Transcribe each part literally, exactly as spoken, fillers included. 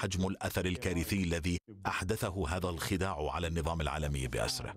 حجم الأثر الكارثي الذي أحدثه هذا الخداع على النظام العالمي بأسره.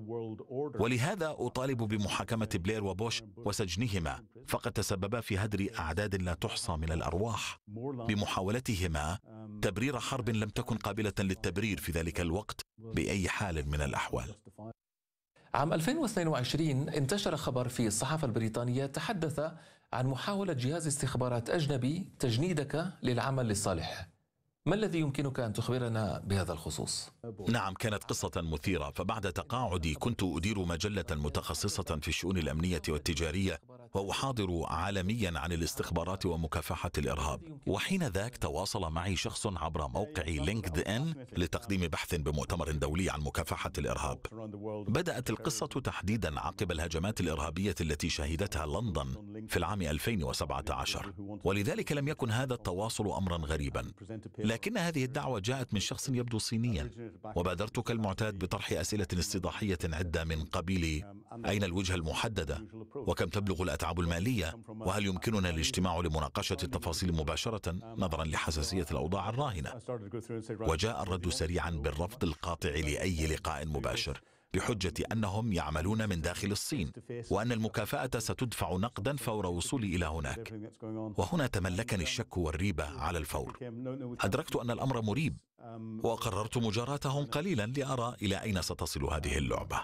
ولهذا أطالب بمحاكمة بلير وبوش وسجنهما، فقد تسببا في هدر أعداد لا تحصى من الأرواح بمحاولتهما تبرير حرب لم تكن قابلة للتبرير في ذلك الوقت بأي حال من الأحوال. عام ألفين واثنين وعشرين انتشر خبر في الصحافة البريطانية تحدث عن محاولة جهاز استخبارات أجنبي تجنيدك للعمل لصالحه. ما الذي يمكنك أن تخبرنا بهذا الخصوص؟ نعم، كانت قصة مثيرة. فبعد تقاعدي كنت أدير مجلة متخصصة في الشؤون الأمنية والتجارية، وأحاضر عالميا عن الاستخبارات ومكافحة الإرهاب. وحين ذاك تواصل معي شخص عبر موقع لينكد إن لتقديم بحث بمؤتمر دولي عن مكافحة الإرهاب. بدأت القصة تحديدا عقب الهجمات الإرهابية التي شهدتها لندن في العام ألفين وسبعة عشر، ولذلك لم يكن هذا التواصل أمرا غريبا. لكن هذه الدعوة جاءت من شخص يبدو صينيا، وبادرت كالمعتاد بطرح أسئلة استضاحية عدة من قبيل: أين الوجهة المحددة؟ وكم تبلغ الأتعاب المالية؟ وهل يمكننا الاجتماع لمناقشة التفاصيل مباشرة نظرا لحساسية الأوضاع الراهنة؟ وجاء الرد سريعا بالرفض القاطع لأي لقاء مباشر، بحجة أنهم يعملون من داخل الصين، وأن المكافأة ستدفع نقدا فور وصولي إلى هناك. وهنا تملكني الشك والريبة على الفور. أدركت أن الأمر مريب، وقررت مجاراتهم قليلا لأرى إلى أين ستصل هذه اللعبة.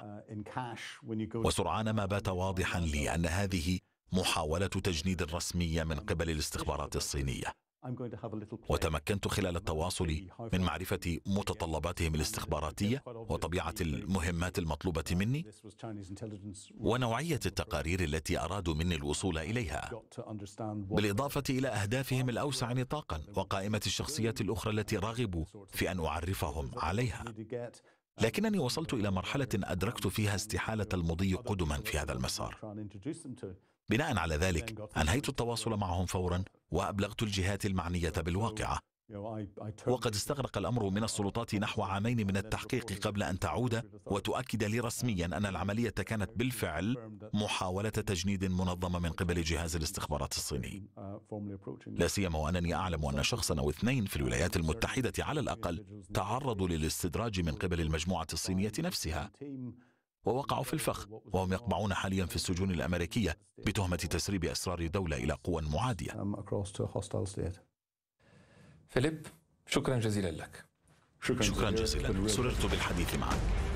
وسرعان ما بات واضحا لي أن هذه محاولة تجنيد رسمية من قبل الاستخبارات الصينية. وتمكنت خلال التواصل من معرفة متطلباتهم الاستخباراتية وطبيعة المهمات المطلوبة مني ونوعية التقارير التي أرادوا مني الوصول إليها، بالإضافة إلى أهدافهم الأوسع نطاقا وقائمة الشخصيات الأخرى التي رغبوا في أن أعرفهم عليها. لكنني وصلت إلى مرحلة أدركت فيها استحالة المضي قدما في هذا المسار. بناء على ذلك أنهيت التواصل معهم فورا، وأبلغت الجهات المعنية بالواقعة. وقد استغرق الأمر من السلطات نحو عامين من التحقيق قبل أن تعود وتؤكد لي رسميا أن العملية كانت بالفعل محاولة تجنيد منظمة من قبل جهاز الاستخبارات الصيني، لا سيما وأنني أعلم أن شخصا أو اثنين في الولايات المتحدة على الأقل تعرضوا للاستدراج من قبل المجموعة الصينية نفسها ووقعوا في الفخ، وهم يقبعون حاليا في السجون الأمريكية بتهمة تسريب أسرار دولة إلى قوى معادية. فيليب، شكرا جزيلا لك. شكرا جزيلا، سررت بالحديث معك.